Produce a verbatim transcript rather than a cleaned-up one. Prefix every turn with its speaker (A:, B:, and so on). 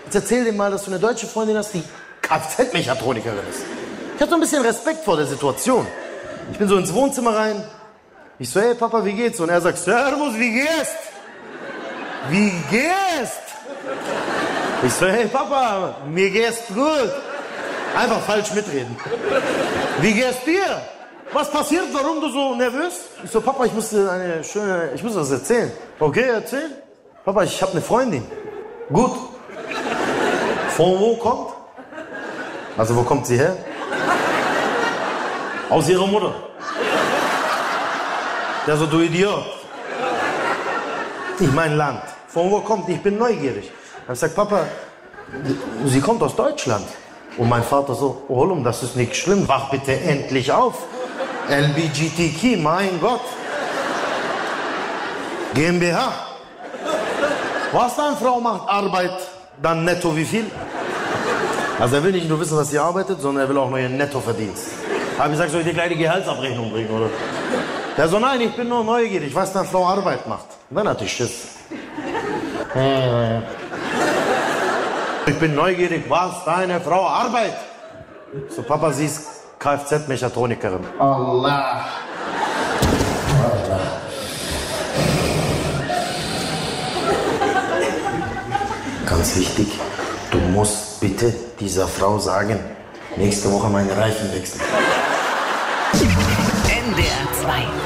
A: Jetzt erzähl dir mal, dass du eine deutsche Freundin hast, die Kfz-Mechatronikerin ist. Ich hab so ein bisschen Respekt vor der Situation. Ich bin so ins Wohnzimmer rein. Ich so, hey Papa, wie geht's? Und er sagt, Servus, wie geht's? Wie geht's? Ich so, hey Papa, mir geht's gut. Einfach falsch mitreden. Wie geht's dir? Was passiert? Warum du so nervös? Ich so, Papa, ich muss dir eine schöne, ich muss das erzählen. Okay, erzähl. Papa, ich habe eine Freundin. Gut. Von wo kommt? Also wo kommt sie her? Aus ihrer Mutter. Ja, so du Idiot. Nicht mein Land. Von wo kommt? Ich bin neugierig. Dann ich gesagt, Papa, sie kommt aus Deutschland. Und mein Vater so, Oğlum, das ist nicht schlimm. Wach bitte endlich auf. L G B T Q, mein Gott. GmbH. Was deine Frau macht, Arbeit, dann netto wie viel? Also er will nicht nur wissen, was sie arbeitet, sondern er will auch noch ihren Nettoverdienst. Habe ich gesagt, soll ich dir gleich die Gehaltsabrechnung bringen, oder? Der so, nein, ich bin nur neugierig, was deine Frau Arbeit macht. Und dann hatte ich Schiss. Ich bin neugierig, was deine Frau arbeitet. So, Papa, sie ist Kfz-Mechatronikerin. Allah. Allah. Ganz wichtig, du musst bitte dieser Frau sagen, nächste Woche meine Reifen wechseln.
B: N D R zwei